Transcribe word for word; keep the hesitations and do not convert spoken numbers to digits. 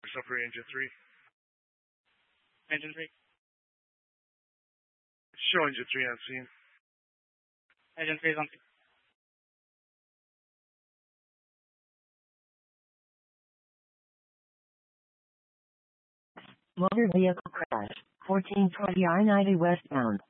Discovery Engine three. Engine three. Show Engine three on scene. Engine three is on scene. Motor vehicle crash. fourteen twenty I ninety westbound.